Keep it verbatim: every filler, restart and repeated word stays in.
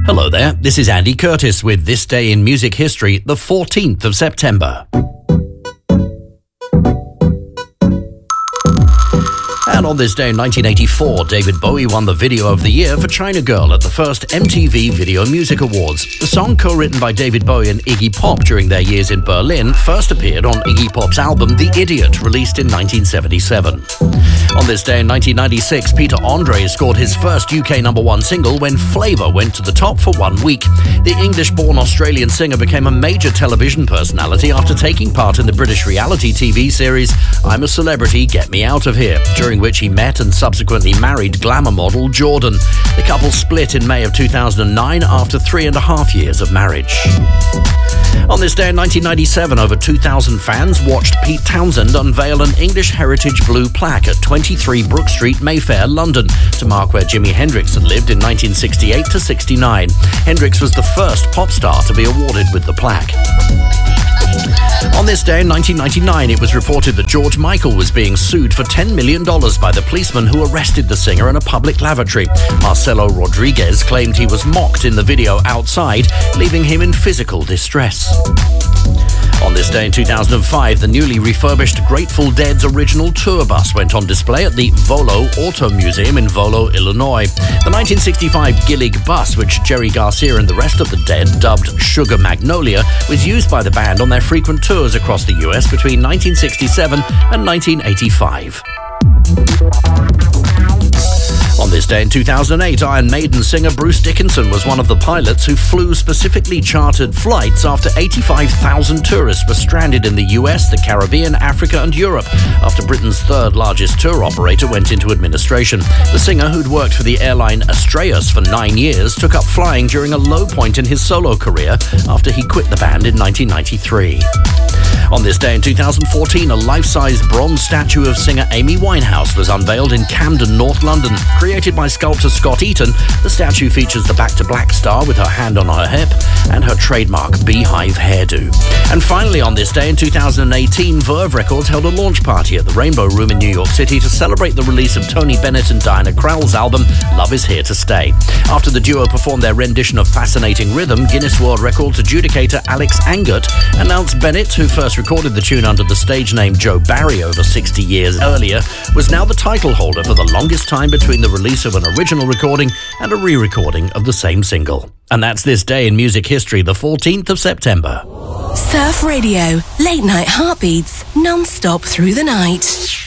Hello there, this is Andy Curtis with This Day in Music History, the fourteenth of September. And on this day in nineteen eighty-four, David Bowie won the Video of the Year for China Girl at the first M T V Video Music Awards. The song, co-written by David Bowie and Iggy Pop during their years in Berlin, first appeared on Iggy Pop's album The Idiot, released in nineteen seventy-seven. On this day in nineteen ninety-six, Peter Andre scored his first U K number one single when Flavour went to the top for one week. The English-born Australian singer became a major television personality after taking part in the British reality T V series I'm a Celebrity, Get Me Out of Here, during which he met and subsequently married glamour model Jordan. The couple split in May of two thousand nine after three and a half years of marriage. On this day in nineteen ninety-seven, over two thousand fans watched Pete Townsend unveil an English Heritage Blue plaque at twenty-three Brook Street, Mayfair, London, to mark where Jimi Hendrix had lived in nineteen sixty-eight to sixty-nine. Hendrix was the first pop star to be awarded with the plaque. On this day in nineteen ninety-nine, it was reported that George Michael was being sued for ten million dollars by the policeman who arrested the singer in a public lavatory. Marcelo Rodriguez claimed he was mocked in the video outside, leaving him in physical distress. On this day in two thousand five, the newly refurbished Grateful Dead's original tour bus went on display at the Volo Auto Museum in Volo, Illinois. The nineteen sixty-five Gillig bus, which Jerry Garcia and the rest of the Dead dubbed Sugar Magnolia, was used by the band on their frequent tours across the U S between nineteen sixty-seven and nineteen eighty-five. On this day in two thousand eight, Iron Maiden singer Bruce Dickinson was one of the pilots who flew specifically chartered flights after eighty-five thousand tourists were stranded in the U S, the Caribbean, Africa and Europe after Britain's third largest tour operator went into administration. The singer, who'd worked for the airline Astraeus for nine years, took up flying during a low point in his solo career after he quit the band in nineteen ninety-three. On this day in two thousand fourteen, a life-size bronze statue of singer Amy Winehouse was unveiled in Camden, North London. Created by sculptor Scott Eaton, the statue features the Back to Black star with her hand on her hip and her trademark beehive hairdo. And finally, on this day in two thousand eighteen, Verve Records held a launch party at the Rainbow Room in New York City to celebrate the release of Tony Bennett and Diana Krall's album Love Is Here to Stay. After the duo performed their rendition of Fascinating Rhythm, Guinness World Records adjudicator Alex Angert announced Bennett, who first recorded the tune under the stage name Joe Barry over sixty years earlier, was now the title holder for the longest time between the release of an original recording and a re-recording of the same single. And that's This Day in Music History, the fourteenth of September. Surf Radio, late night heartbeats, non-stop through the night.